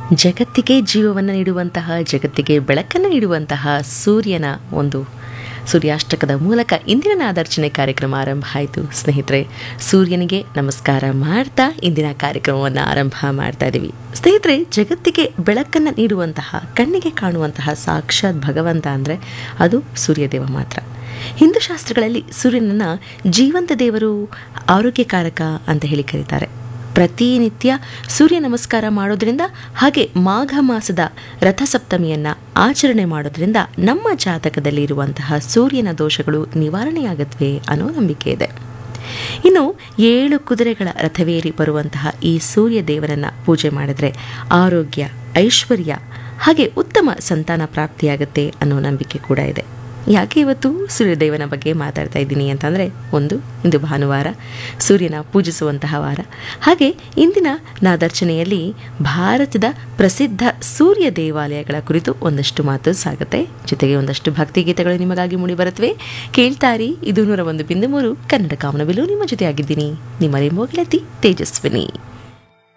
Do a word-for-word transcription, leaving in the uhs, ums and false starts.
ಜಗತ್ತಿಗೆ ಜೀವವನ್ನು ನೀಡುವಂತಹ, ಜಗತ್ತಿಗೆ ಬೆಳಕನ್ನು ನೀಡುವಂತಹ ಸೂರ್ಯನ ಒಂದು ಸೂರ್ಯಾಷ್ಟಕದ ಮೂಲಕ ಇಂದಿನ ನಾದಾರ್ಚನೆ ಕಾರ್ಯಕ್ರಮ ಆರಂಭ ಆಯಿತು. ಸ್ನೇಹಿತರೆ, ಸೂರ್ಯನಿಗೆ ನಮಸ್ಕಾರ ಮಾಡ್ತಾ ಇಂದಿನ ಕಾರ್ಯಕ್ರಮವನ್ನು ಆರಂಭ ಮಾಡ್ತಾ ಇದ್ದೀವಿ. ಸ್ನೇಹಿತರೆ, ಜಗತ್ತಿಗೆ ಬೆಳಕನ್ನು ನೀಡುವಂತಹ, ಕಣ್ಣಿಗೆ ಕಾಣುವಂತಹ ಸಾಕ್ಷಾತ್ ಭಗವಂತ ಅಂದರೆ ಅದು ಸೂರ್ಯದೇವ ಮಾತ್ರ. ಹಿಂದೂ ಶಾಸ್ತ್ರಗಳಲ್ಲಿ ಸೂರ್ಯನನ್ನು ಜೀವಂತ ದೇವರು, ಆರೋಗ್ಯಕಾರಕ ಅಂತ ಹೇಳಿ ಕರೀತಾರೆ. ಪ್ರತಿನಿತ್ಯ ಸೂರ್ಯ ನಮಸ್ಕಾರ ಮಾಡೋದ್ರಿಂದ, ಹಾಗೆ ಮಾಘ ಮಾಸದ ರಥಸಪ್ತಮಿಯನ್ನು ಆಚರಣೆ ಮಾಡೋದ್ರಿಂದ ನಮ್ಮ ಜಾತಕದಲ್ಲಿ ಇರುವಂತಹ ಸೂರ್ಯನ ದೋಷಗಳು ನಿವಾರಣೆಯಾಗತ್ವೆ ಅನ್ನೋ ನಂಬಿಕೆ ಇದೆ. ಇನ್ನು ಏಳು ಕುದುರೆಗಳ ರಥವೇರಿ ಬರುವಂತಹ ಈ ಸೂರ್ಯ ದೇವರನ್ನು ಪೂಜೆ ಮಾಡಿದ್ರೆ ಆರೋಗ್ಯ, ಐಶ್ವರ್ಯ ಹಾಗೆ ಉತ್ತಮ ಸಂತಾನ ಪ್ರಾಪ್ತಿಯಾಗುತ್ತೆ ಅನ್ನೋ ನಂಬಿಕೆ ಕೂಡ ಇದೆ. ಯಾಕೆ ಇವತ್ತು ಸೂರ್ಯದೇವನ ಬಗ್ಗೆ ಮಾತಾಡ್ತಾ ಇದ್ದೀನಿ ಅಂತಂದರೆ, ಒಂದು, ಇಂದು ಭಾನುವಾರ, ಸೂರ್ಯನ ಪೂಜಿಸುವಂತಹ ವಾರ. ಹಾಗೆ ಇಂದಿನ ನಾದಾರ್ಚನೆಯಲ್ಲಿ ಭಾರತದ ಪ್ರಸಿದ್ಧ ಸೂರ್ಯ ದೇವಾಲಯಗಳ ಕುರಿತು ಒಂದಷ್ಟು ಮಾತು ಸಾಗುತ್ತೆ. ಜೊತೆಗೆ ಒಂದಷ್ಟು ಭಕ್ತಿಗೀತೆಗಳು ನಿಮಗಾಗಿ ಮೂಡಿ ಬರುತ್ತವೆ. ಕೇಳ್ತಾರಿ, ಇದು ನೂರ ಒಂದು ಬಿಂದು ಮೂರು ಕನ್ನಡ ಕಾಮನಬಿಲ್ಲು. ನಿಮ್ಮ ಜೊತೆ ಆಗಿದ್ದೀನಿ ನಿಮ್ಮ ರೇಂಬೋ ಗೆಳತಿ ತೇಜಸ್ವಿನಿ.